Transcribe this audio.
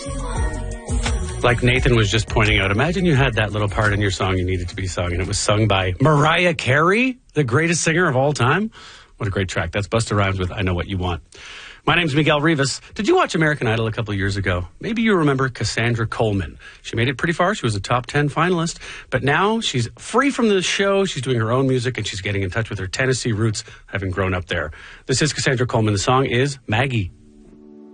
Like Nathan was just pointing out, imagine you had that little part in your song you needed to be sung, and it was sung by Mariah Carey, the greatest singer of all time. What a great track. That's Busta Rhymes with I Know What You Want. My name's Miguel Rivas. Did you watch American Idol a couple of years ago? Maybe you remember Cassandra Coleman. She made it pretty far. She was a top 10 finalist. But now she's free from the show. She's doing her own music, and she's getting in touch with her Tennessee roots, having grown up there. This is Cassandra Coleman. The song is Maggie.